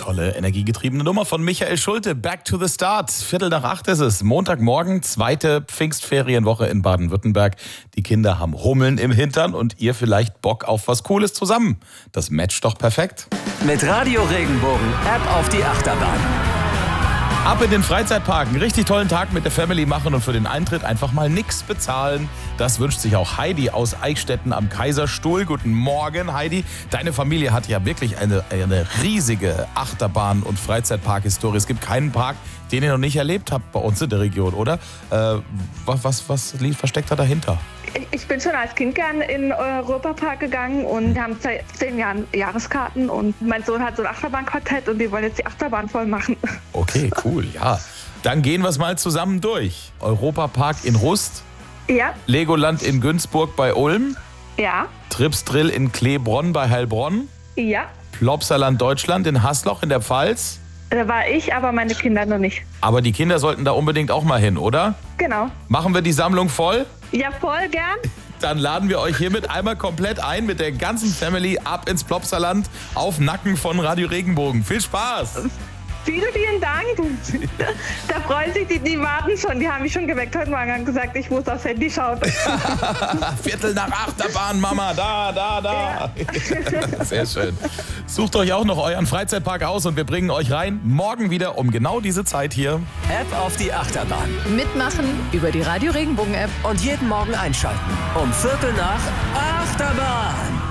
tolle, energiegetriebene Nummer von Michael Schulte. Back to the Start. 7:45 ist es. Montagmorgen, zweite Pfingstferienwoche in Baden-Württemberg. Die Kinder haben Hummeln im Hintern und ihr vielleicht Bock auf was Cooles zusammen. Das matcht doch perfekt. Mit Radio Regenbogen App auf die Achterbahn. Ab in den Freizeitpark. Einen richtig tollen Tag mit der Family machen und für den Eintritt einfach mal nichts bezahlen. Das wünscht sich auch Heidi aus Eichstätten am Kaiserstuhl. Guten Morgen, Heidi. Deine Familie hat ja wirklich eine riesige Achterbahn- und Freizeitpark-Historie. Es gibt keinen Park, den ihr noch nicht erlebt habt bei uns in der Region, oder? Was liegt versteckt da dahinter? Ich bin schon als Kind gern in den Europapark gegangen und wir haben seit 10 Jahren Jahreskarten und mein Sohn hat so ein Achterbahnquartett und die wollen jetzt die Achterbahn voll machen. Okay, cool, ja. Dann gehen wir es mal zusammen durch. Europapark in Rust, Ja, Legoland in Günzburg bei Ulm, ja, Tripsdrill in Kleebronn bei Heilbronn, ja. Plopsaland Deutschland in Hasloch in der Pfalz. Da war ich, aber meine Kinder noch nicht. Aber die Kinder sollten da unbedingt auch mal hin, oder? Genau. Machen wir die Sammlung voll? Ja, voll gern. Dann laden wir euch hiermit einmal komplett ein mit der ganzen Family ab ins Plopsaland auf Nacken von Radio Regenbogen. Viel Spaß! Vielen, vielen Dank. Da freuen sich die warten schon. Die haben mich schon geweckt heute Morgen und gesagt, ich muss aufs Handy schauen. 7:45 Achterbahn, Mama, da. Ja. Sehr schön. Sucht euch auch noch euren Freizeitpark aus und wir bringen euch rein. Morgen wieder um genau diese Zeit hier. App auf die Achterbahn. Mitmachen über die Radio Regenbogen App. Und jeden Morgen einschalten. Um 7:45 Achterbahn.